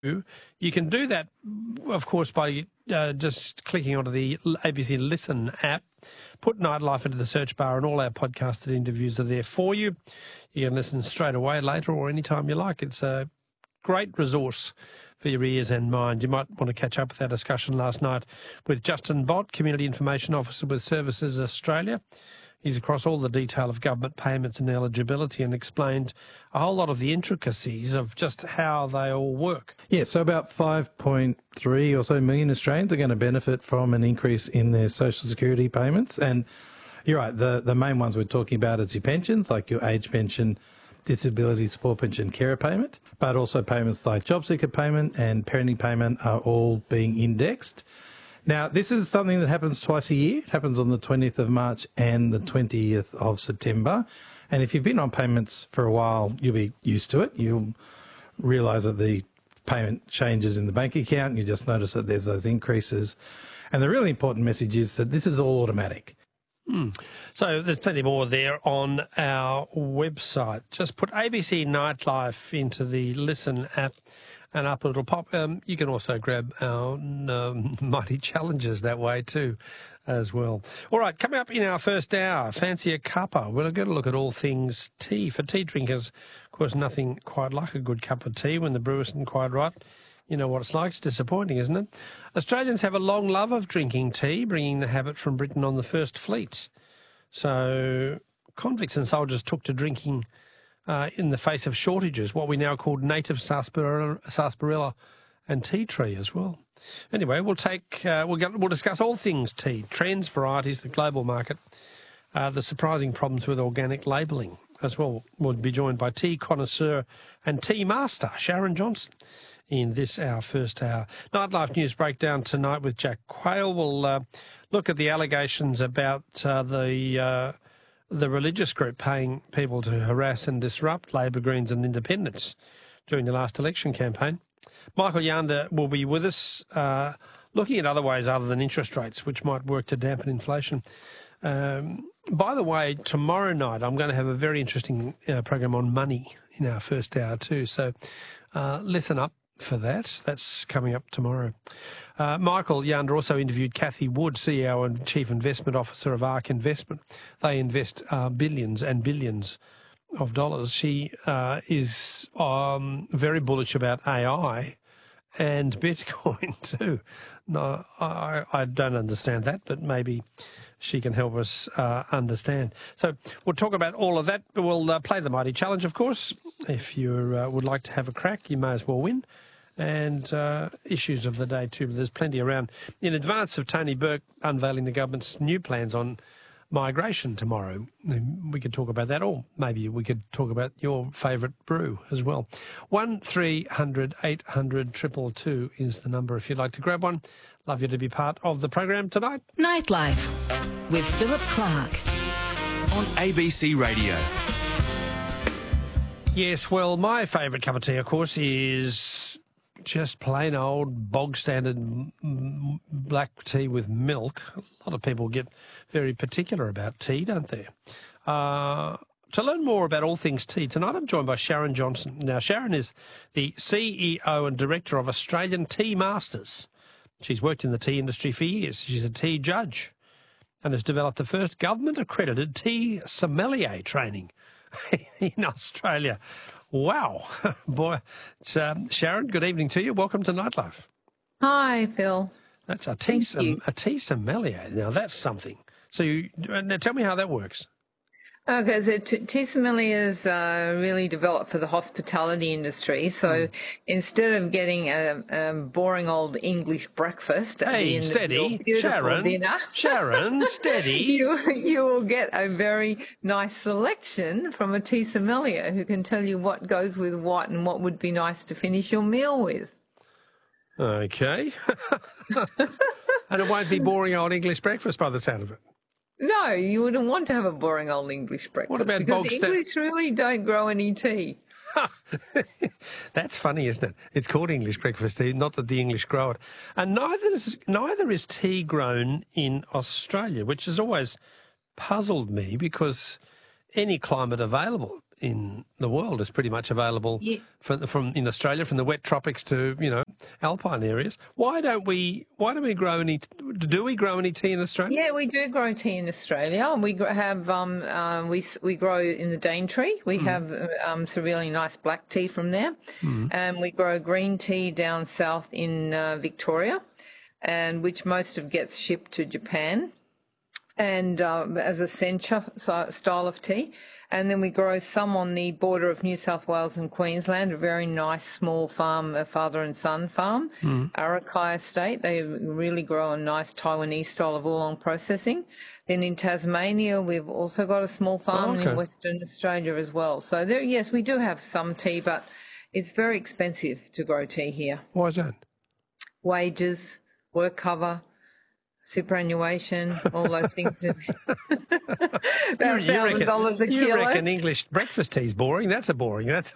You can do that, of course, by just clicking onto the ABC Listen app. Put Nightlife into the search bar and all our podcasted interviews are there for you. You can listen straight away, later, or anytime you like. It's a great resource for your ears and mind. You might want to catch up with our discussion last night with Justin Bott, Community Information Officer with Services Australia. He's across all the detail of government payments and eligibility and explained a whole lot of the intricacies of just how they all work. Yeah, so about 5.3 or so million Australians are going to benefit from an increase in their social security payments. And you're right, the main ones we're talking about is your pensions, like your age pension, disability support pension, carer payment, but also payments like job seeker payment and parenting payment are all being indexed. Now, this is something that happens twice a year. It happens on the 20th of March and the 20th of September. And if you've been on payments for a while, you'll be used to it. You'll realise that the payment changes in the bank account and you just notice that there's those increases. And the really important message is that this is all automatic. So there's plenty more there on our website. Just put ABC Nightlife into the Listen app and up it'll pop. You can also grab our Mighty Challenges that way too as well. All right, coming up in our first hour, fancy a cuppa. We're going to look at all things tea. For tea drinkers, of course, nothing quite like a good cup of tea when the brew isn't quite right. You know what it's like. It's disappointing, isn't it? Australians have a long love of drinking tea, bringing the habit from Britain on the first fleet. So convicts and soldiers took to drinking in the face of shortages, what we now call native sarsaparilla and tea tree as well. Anyway, we'll discuss all things tea, trends, varieties, the global market, the surprising problems with organic labelling as well. We'll be joined by tea connoisseur and tea master Sharon Johnson in this, our first hour. Nightlife News Breakdown tonight with Jack Quayle. We'll look at the allegations about the religious group paying people to harass and disrupt Labor, Greens and Independents during the last election campaign. Michael Yander will be with us, looking at other ways other than interest rates, which might work to dampen inflation. By the way, tomorrow night I'm going to have a very interesting program on money in our first hour too, so listen up for that. That's coming up tomorrow. Michael Yander also interviewed Cathy Wood, CEO and Chief Investment Officer of ARK Investment. They invest billions and billions of dollars. She is very bullish about AI and Bitcoin too. No, I don't understand that, but maybe she can help us understand. So we'll talk about all of that. We'll play the Mighty Challenge, of course. If you would like to have a crack, you may as well win. And issues of the day too. There's plenty around. In advance of Tony Burke unveiling the government's new plans on migration tomorrow, we could talk about that, or maybe we could talk about your favourite brew as well. 1300 800 222 is the number if you'd like to grab one. Love you to be part of the program tonight. Nightlife with Philip Clark on ABC Radio. Yes, well, my favourite cup of tea, of course, is just plain old bog standard black tea with milk. A lot of people get very particular about tea, don't they? To learn more about all things tea, tonight I'm joined by Sharon Johnson. Now, Sharon is the CEO and Director of Australian Tea Masters. She's worked in the tea industry for years. She's a tea judge and has developed the first government-accredited tea sommelier training in Australia. Wow. Boy, Sharon, good evening to you. Welcome to Nightlife. Hi, Phil. That's a tea sommelier. Now, that's something. So now tell me how that works. Okay, so tea sommeliers are really developed for the hospitality industry. So instead of getting a boring old English breakfast at the end of your beautiful dinner, Sharon, steady. You will get a very nice selection from a tea sommelier who can tell you what goes with what and what would be nice to finish your meal with. Okay. And it won't be boring old English breakfast by the sound of it. No, you wouldn't want to have a boring old English breakfast. What about because the English really don't grow any tea. That's funny, isn't it? It's called English breakfast tea, not that the English grow it. And neither is tea grown in Australia, which has always puzzled me because any climate available in the world is pretty much available from in Australia, from the wet tropics to, you know, alpine areas. Why don't we grow any? Do we grow any tea in Australia? Yeah, we do grow tea in Australia. We have we grow in the Daintree. We have some really nice black tea from there, and we grow green tea down south in Victoria, and which most of gets shipped to Japan, and as a sencha style of tea. And then we grow some on the border of New South Wales and Queensland, a very nice small farm, a father and son farm, Arakai Estate. They really grow a nice Taiwanese style of oolong processing. Then in Tasmania, we've also got a small farm in Western Australia as well. So there, yes, we do have some tea, but it's very expensive to grow tea here. Why is that? Wages, work cover, superannuation, all those things. About $1,000 a kilo. You reckon English breakfast tea's boring? That's a boring. But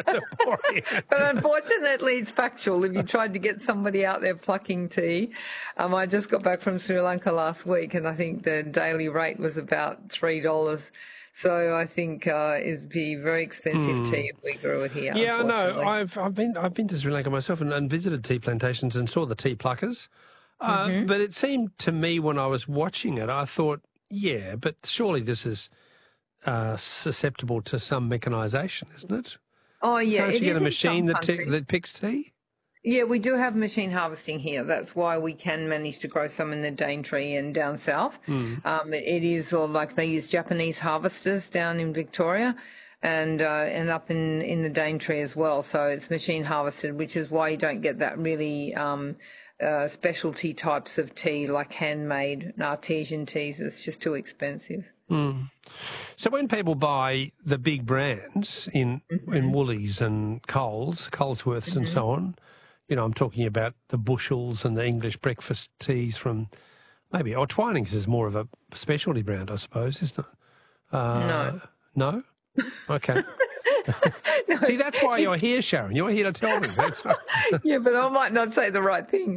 unfortunately, it's factual. If you tried to get somebody out there plucking tea, I just got back from Sri Lanka last week, and I think the daily rate was about $3. So I think it'd be very expensive tea if we grew it here. Yeah, I know. I've been to Sri Lanka myself and visited tea plantations and saw the tea pluckers. But it seemed to me when I was watching it, I thought, yeah, but surely this is susceptible to some mechanisation, isn't it? Oh, yeah. Can't you get a machine that picks tea? Yeah, we do have machine harvesting here. That's why we can manage to grow some in the Daintree and down south. It is all like they use Japanese harvesters down in Victoria and up in the Daintree as well. So it's machine harvested, which is why you don't get that really specialty types of tea like handmade and artesian teas. It's just too expensive. So when people buy the big brands in Woolies and Colesworths and so on, you know, I'm talking about the Bushels and the English breakfast teas from Twinings is more of a specialty brand, I suppose, isn't it? No. No? Okay. No. See, that's why you're here, Sharon. You're here to tell me. That's right. Yeah, but I might not say the right thing.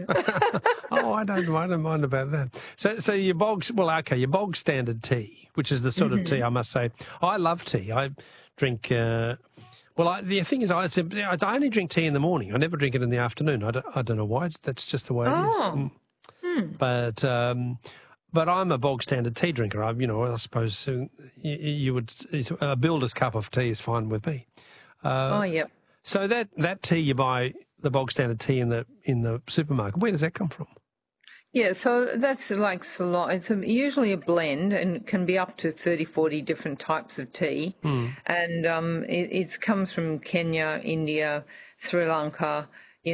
I don't mind about that. So your bog standard tea, which is the sort of tea I must say. I love tea. I drink. The thing is, I only drink tea in the morning. I never drink it in the afternoon. I don't know why. That's just the way it is. But I'm a bog standard tea drinker. I suppose you would. A builder's cup of tea is fine with me. Yep. So that tea you buy, the bog standard tea in the supermarket, where does that come from? Yeah, so that's like Ceylon. It's usually a blend and can be up to 30, 40 different types of tea. And it comes from Kenya, India, Sri Lanka,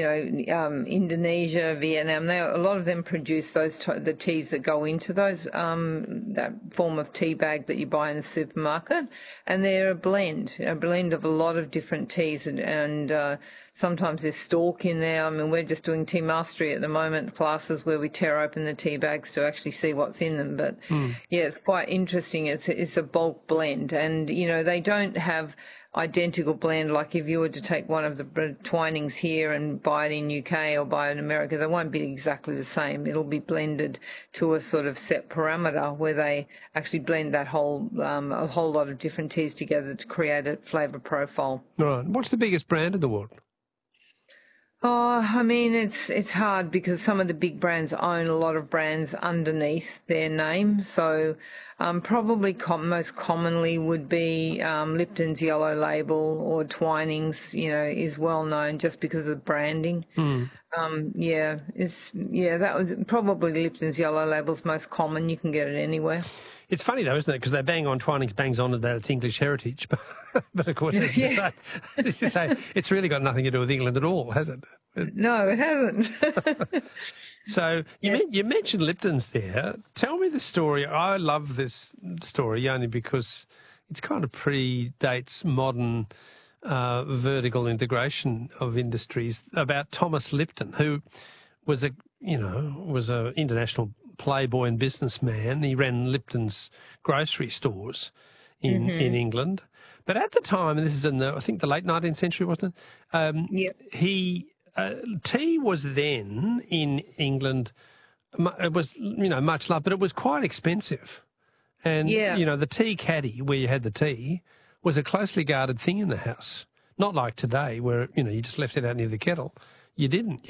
Indonesia, Vietnam. A lot of them produce the teas that go into those that form of tea bag that you buy in the supermarket, and they're a blend of a lot of different teas, and sometimes there's stalk in there. I mean, we're just doing tea mastery at the moment, classes where we tear open the tea bags to actually see what's in them. But yeah, it's quite interesting. It's a bulk blend, and they don't have identical blend. Like if you were to take one of the Twinings here and buy it in UK or buy it in America, they won't be exactly the same. It'll be blended to a sort of set parameter where they actually blend that a whole lot of different teas together to create a flavour profile. Right. What's the biggest brand in the world? Oh, I mean, it's hard because some of the big brands own a lot of brands underneath their name. So probably most commonly would be Lipton's Yellow Label, or Twinings, is well known just because of the branding. That was probably Lipton's Yellow Label's most common. You can get it anywhere. It's funny though, isn't it? Because they bang on Twinings, bangs on about its English heritage, but of course, as you say, it's really got nothing to do with England at all, has it? No, it hasn't. So you mentioned Lipton's there. Tell me the story. I love this story only because it's kind of predates modern vertical integration of industries, about Thomas Lipton, who was a international playboy and businessman. He ran Lipton's grocery stores in England. But at the time, and this is in I think the late 19th century, wasn't it? Tea was then in England, it was, much loved, but it was quite expensive. And, the tea caddy where you had the tea was a closely guarded thing in the house. Not like today where, you just left it out near the kettle. You didn't.